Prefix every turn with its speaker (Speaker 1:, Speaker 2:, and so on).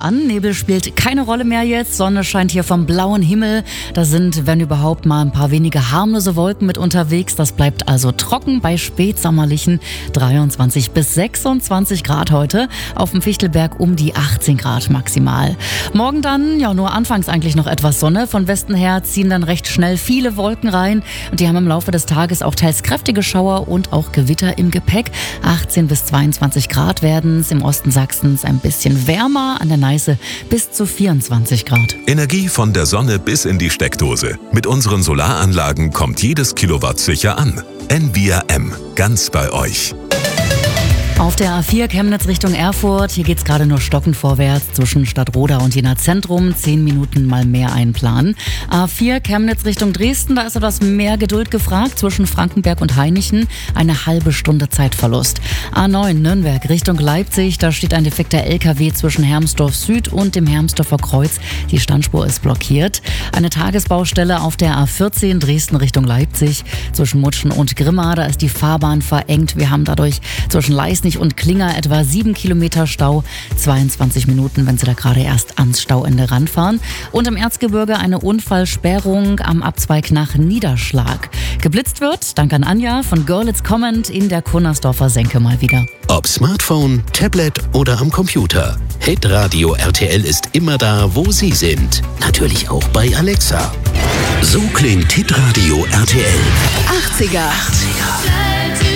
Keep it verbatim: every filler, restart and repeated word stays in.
Speaker 1: an. Nebel spielt keine Rolle mehr jetzt. Sonne scheint hier vom blauen Himmel. Da sind, wenn überhaupt, mal ein paar wenige harmlose Wolken mit unterwegs. Das bleibt also trocken bei spätsommerlichen dreiundzwanzig bis sechsundzwanzig Grad heute. Auf dem Fichtelberg um die achtzehn Grad maximal. Morgen dann, ja, nur anfangs eigentlich noch etwas Sonne. Von Westen her ziehen dann recht schnell viele Wolken rein. Und die haben im Laufe des Tages auch teils kräftige Schauer und auch Gewitter im Gepäck. achtzehn bis zweiundzwanzig Grad werden es. Im Osten Sachsens ein bisschen wärmer. An der Neiße bis zu vierundzwanzig Grad.
Speaker 2: Energie von der Sonne bis in die Steckdose. Mit unseren Solaranlagen kommt jedes Kilowatt sicher an. N V I A M. Ganz bei euch.
Speaker 1: Auf der A vier Chemnitz Richtung Erfurt, hier geht's gerade nur stockend vorwärts zwischen Stadtroda und Jena Zentrum. Zehn Minuten mal mehr einplanen. A vier Chemnitz Richtung Dresden, da ist etwas mehr Geduld gefragt zwischen Frankenberg und Hainichen. Eine halbe Stunde Zeitverlust. A neun Nürnberg Richtung Leipzig, da steht ein defekter L K W zwischen Hermsdorf Süd und dem Hermsdorfer Kreuz. Die Standspur ist blockiert. Eine Tagesbaustelle auf der A vierzehn Dresden Richtung Leipzig. Zwischen Mutschen und Grimma, da ist die Fahrbahn verengt. Wir haben dadurch zwischen Leisnig und Klinger etwa sieben Kilometer Stau, zweiundzwanzig Minuten, wenn Sie da gerade erst ans Stauende ranfahren. Und im Erzgebirge eine Unfallsperrung am Abzweig nach Niederschlag. Geblitzt wird, dank an Anja von Görlitz Comment in der Kunnersdorfer Senke mal wieder.
Speaker 3: Ob Smartphone, Tablet oder am Computer. Hitradio R T L ist immer da, wo Sie sind. Natürlich auch bei Alexa. So klingt Hitradio R T L.
Speaker 4: achtziger.
Speaker 5: achtziger.